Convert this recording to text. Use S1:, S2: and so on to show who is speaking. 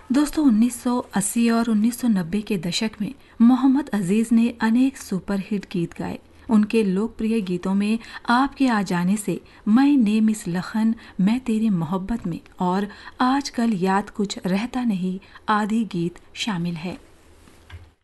S1: दोस्तों 1980 और 1990 के दशक में मोहम्मद अजीज ने अनेक सुपरहिट गीत गाए। उनके लोकप्रिय गीतों में आपके आ जाने से, माय नेम इस लखन, मैं तेरी मोहब्बत में और आजकल याद कुछ रहता नहीं आदि गीत शामिल है।